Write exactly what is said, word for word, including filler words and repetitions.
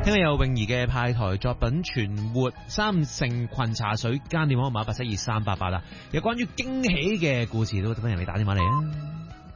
聽日有泳兒嘅派台作品全活三成群茶水間電話號碼八七二三八八啦，有關於驚喜嘅故事都歡迎你打電話嚟啊！